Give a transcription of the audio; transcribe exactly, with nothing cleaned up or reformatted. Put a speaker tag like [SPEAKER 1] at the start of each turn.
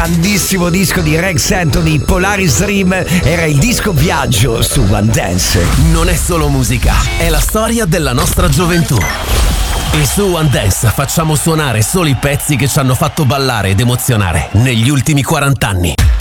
[SPEAKER 1] grandissimo disco di Rex Anthony, Polaris Dream, era il disco viaggio su One Dance.
[SPEAKER 2] Non è solo musica, è la storia della nostra gioventù. E su One Dance facciamo suonare solo i pezzi che ci hanno fatto ballare ed emozionare negli ultimi quaranta anni.